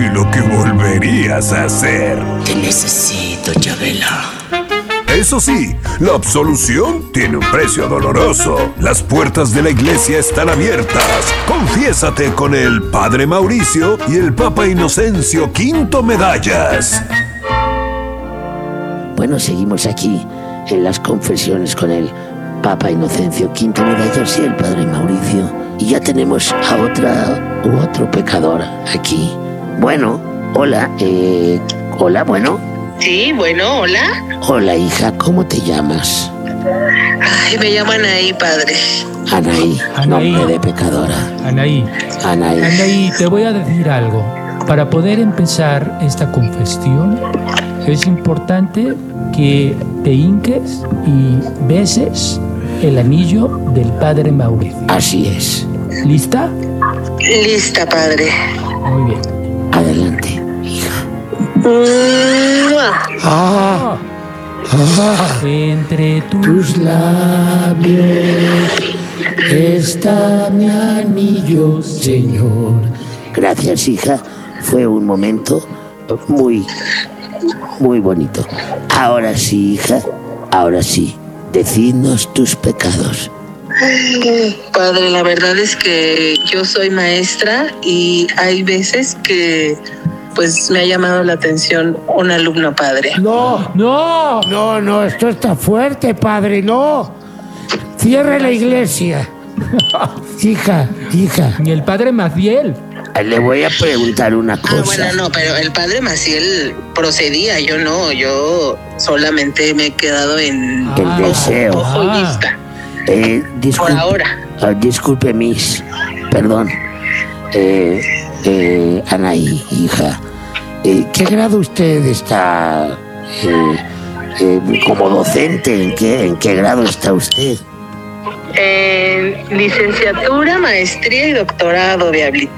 y lo que volverías a hacer. Te necesito, Chabela. Eso sí, la absolución tiene un precio doloroso. Las puertas de la iglesia están abiertas. Confiésate con el Padre Mauricio y el Papa Inocencio V Medallas. Bueno, seguimos aquí en las confesiones con el Papa Inocencio V Medallas y el Padre Mauricio. Y ya tenemos a otro pecador aquí. Bueno, hola, bueno. Sí, bueno, hola. Hola, hija, ¿cómo te llamas? Ay, me llamo Anaí, padre. Anaí, nombre de pecadora. Anaí, te voy a decir algo. Para poder empezar esta confesión, es importante que te hinques y beses el anillo del Padre Mauricio. Así es. ¿Lista? Lista, padre. Muy bien. Adelante, hija. Entre tus labios está mi anillo, Señor. Gracias, hija. Fue un momento muy bonito. Ahora sí, hija. Ahora sí. Decidnos tus pecados. Padre, la verdad es que yo soy maestra y hay veces que pues me ha llamado la atención un alumno, padre. No, esto está fuerte, padre, no. Cierre la iglesia. Hija. Y el Padre Maciel. Le voy a preguntar una cosa. Bueno, no, pero el padre Maciel procedía, yo no, yo solamente me he quedado en El deseo. ojo y vista. Disculpe, Por ahora. Disculpe, Miss. Perdón. Anaí, hija. ¿Qué grado usted está como docente? ¿En qué grado está usted? Licenciatura, maestría y doctorado, diablito.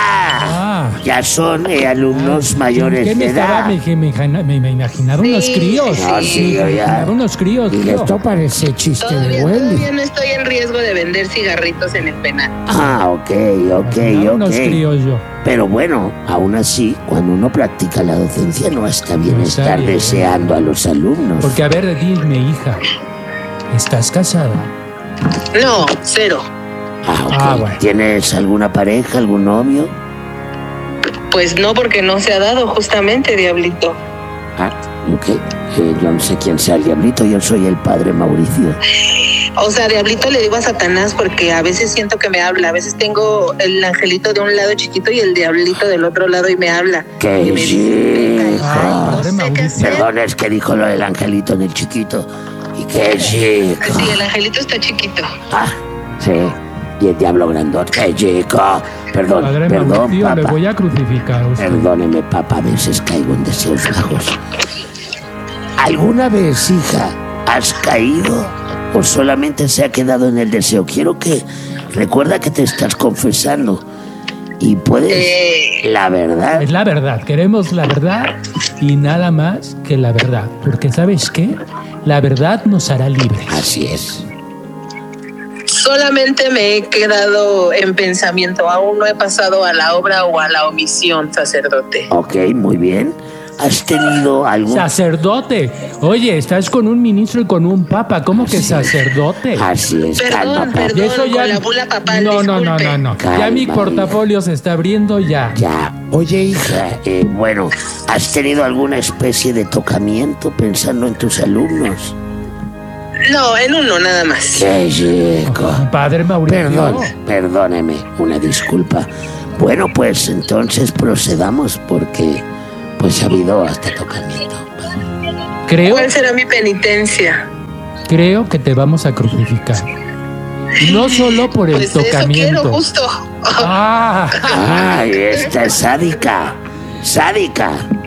Ya son alumnos mayores ¿Qué me de edad. me imaginaron unos críos. No, sí, Me imaginaron unos críos. Y tío. esto parece chiste de Wendy. Todavía no estoy en riesgo de vender cigarritos en el penal. Ok. Unos críos yo. Pero bueno, aún así, cuando uno practica la docencia no está bien No está estar bien. deseando a los alumnos. Porque, a ver, dime, hija, ¿estás casada? No, cero. Ok. Bueno. ¿Tienes alguna pareja, algún novio? Pues no, porque no se ha dado justamente, diablito. Ok. Yo no sé quién sea el diablito, yo soy el Padre Mauricio. O sea, diablito le digo a Satanás porque a veces siento que me habla. A veces tengo el angelito de un lado chiquito y el diablito del otro lado y me habla. ¡Qué Y me dice, chico! "Ay, no sé qué hacer". Perdón, es que dijo lo del angelito del chiquito. Y qué chico. Sí, el angelito está chiquito. Sí. Y el diablo grandote. ¡Qué chico! Perdón, Padre perdón, Mauricio, le papá. voy a crucificar a usted. Perdóneme, papá, a veces caigo en deseos bajos. ¿Alguna vez, hija, has caído o solamente se ha quedado en el deseo? Quiero que recuerda que te estás confesando y puedes la verdad. Es la verdad, queremos la verdad y nada más que la verdad. Porque ¿sabes qué? La verdad nos hará libres. Así es. Solamente me he quedado en pensamiento. Aún no he pasado a la obra o a la omisión, sacerdote. Ok, muy bien. ¿Has tenido algún... Sacerdote. Oye, estás con un ministro y con un papa. ¿Cómo que sacerdote? Así es, calma, papá. Perdón, con la bula papal, No. disculpe. Ya mi Calma, portafolio se está abriendo ya. Ya. Oye, hija, bueno, ¿has tenido alguna especie de tocamiento pensando en tus alumnos? No, en uno nada más. ¡Qué chico! Padre Mauricio. Perdóneme, una disculpa. Bueno, pues entonces procedamos porque pues ha habido hasta tocamiento. ¿Cuál será mi penitencia? Creo que te vamos a crucificar. No solo por el Pues eso tocamiento. quiero, justo. ¡Ay, esta es sádica! ¡Sádica!